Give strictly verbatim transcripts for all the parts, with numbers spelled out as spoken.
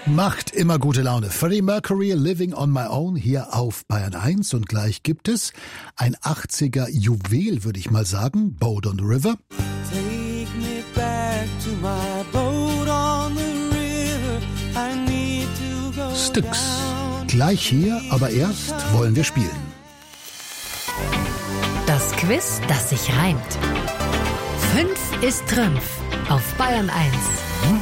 Macht immer gute Laune. Freddie Mercury, Living on My Own, hier auf Bayern eins. Und gleich gibt es ein achtziger Juwel, würde ich mal sagen, Boat on the River. Take me back to my boat on the river. I need to go Styx. down. Gleich hier, aber erst wollen wir spielen. Das Quiz, das sich reimt. Fünf ist Trümpf auf Bayern eins.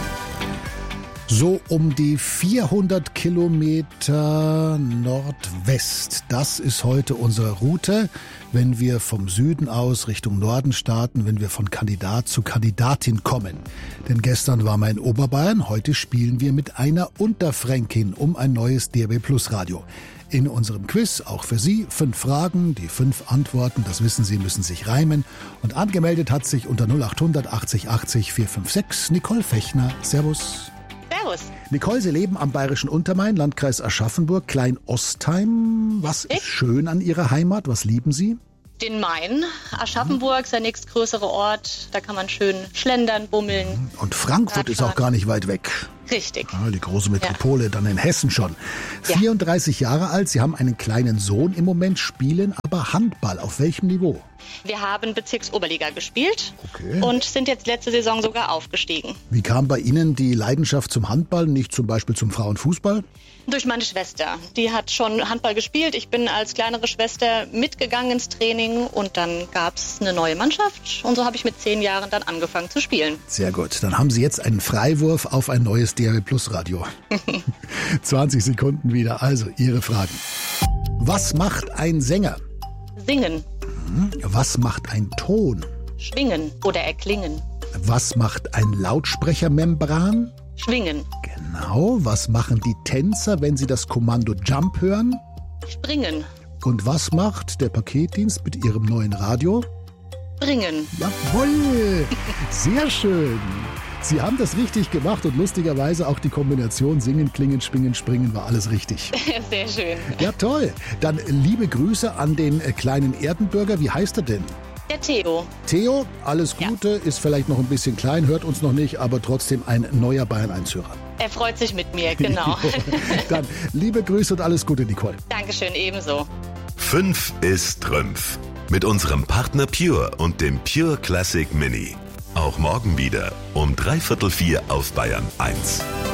So um die vierhundert Kilometer Nordwest. Das ist heute unsere Route, wenn wir vom Süden aus Richtung Norden starten, wenn wir von Kandidat zu Kandidatin kommen. Denn gestern waren wir in Oberbayern, heute spielen wir mit einer Unterfränkin um ein neues D A B Plus Radio. In unserem Quiz, auch für Sie, fünf Fragen, die fünf Antworten, das wissen Sie, müssen sich reimen. Und angemeldet hat sich unter null acht hundert achtzig achtzig vier fünf sechs Nicole Fechner. Servus. Servus. Nicole, Sie leben am Bayerischen Untermain, Landkreis Aschaffenburg, Klein-Ostheim. Was ist schön an Ihrer Heimat? Was lieben Sie? Den Main. Aschaffenburg ist der nächstgrößere Ort. Da kann man schön schlendern, bummeln. Und Frankfurt ist auch gar nicht weit weg. Richtig. Ja, die große Metropole, ja. Dann in Hessen schon. Ja. vierunddreißig Jahre alt, Sie haben einen kleinen Sohn im Moment, spielen aber Handball. Auf welchem Niveau? Wir haben Bezirksoberliga gespielt Okay. und sind jetzt letzte Saison sogar aufgestiegen. Wie kam bei Ihnen die Leidenschaft zum Handball, nicht zum Beispiel zum Frauenfußball? Durch meine Schwester. Die hat schon Handball gespielt. Ich bin als kleinere Schwester mitgegangen ins Training und dann gab es eine neue Mannschaft. Und so habe ich mit zehn Jahren dann angefangen zu spielen. Sehr gut. Dann haben Sie jetzt einen Freiwurf auf ein neues D A B Plus Radio. zwanzig Sekunden wieder. Also Ihre Fragen. Was macht ein Sänger? Singen, Was macht ein Ton? schwingen oder erklingen. Was macht ein Lautsprechermembran? Schwingen, Genau. Was machen die Tänzer, wenn sie das Kommando Jump hören? springen, Und was macht der Paketdienst mit ihrem neuen Radio? bringen. Jawohl! Sehr schön! Sie haben das richtig gemacht und lustigerweise auch die Kombination Singen, Klingen, Schwingen, Springen war alles richtig. Sehr schön. Ja, toll. Dann liebe Grüße an den äh, kleinen Erdenbürger. Wie heißt er denn? Der Theo. Theo, alles Gute, ist vielleicht noch ein bisschen klein, hört uns noch nicht, aber trotzdem ein neuer Bayern eins Hörer. Er freut sich mit mir, genau. Dann liebe Grüße und alles Gute, Nicole. Dankeschön, ebenso. Fünf ist Trümpf. Mit unserem Partner Pure und dem Pure Classic Mini. Auch morgen wieder um dreiviertel vier auf Bayern eins.